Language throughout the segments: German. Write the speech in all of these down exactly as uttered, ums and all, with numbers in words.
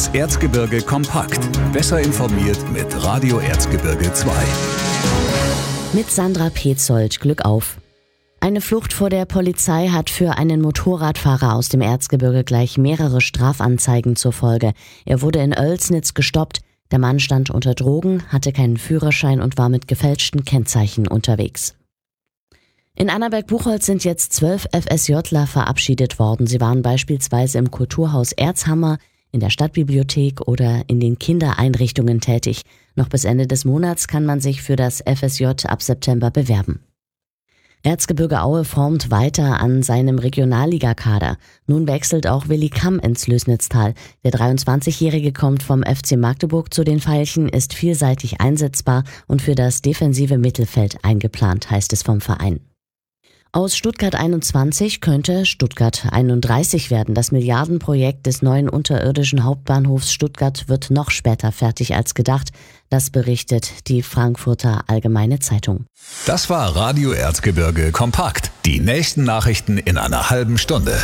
Das Erzgebirge kompakt. Besser informiert mit Radio Erzgebirge zwei. Mit Sandra Petzold, Glück auf. Eine Flucht vor der Polizei hat für einen Motorradfahrer aus dem Erzgebirge gleich mehrere Strafanzeigen zur Folge. Er wurde in Oelsnitz gestoppt. Der Mann stand unter Drogen, hatte keinen Führerschein und war mit gefälschten Kennzeichen unterwegs. In Annaberg-Buchholz sind jetzt zwölf FSJler verabschiedet worden. Sie waren beispielsweise im Kulturhaus Erzhammer, in der Stadtbibliothek oder in den Kindereinrichtungen tätig. Noch bis Ende des Monats kann man sich für das F S J ab September bewerben. Erzgebirge Aue formt weiter an seinem Regionalligakader. Nun wechselt auch Willi Kamm ins Lößnitztal. Der dreiundzwanzigjährige kommt vom F C Magdeburg zu den Veilchen, ist vielseitig einsetzbar und für das defensive Mittelfeld eingeplant, heißt es vom Verein. Aus Stuttgart einundzwanzig könnte Stuttgart einunddreißig werden. Das Milliardenprojekt des neuen unterirdischen Hauptbahnhofs Stuttgart wird noch später fertig als gedacht. Das berichtet die Frankfurter Allgemeine Zeitung. Das war Radio Erzgebirge kompakt. Die nächsten Nachrichten in einer halben Stunde.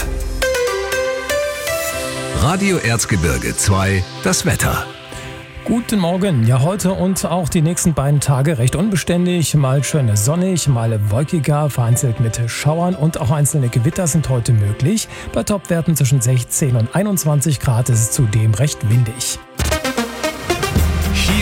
Radio Erzgebirge zwei, das Wetter. Guten Morgen. Ja, heute und auch die nächsten beiden Tage recht unbeständig. Mal schön sonnig, mal wolkiger, vereinzelt mit Schauern und auch einzelne Gewitter sind heute möglich. Bei Topwerten zwischen sechzehn und einundzwanzig Grad ist es zudem recht windig.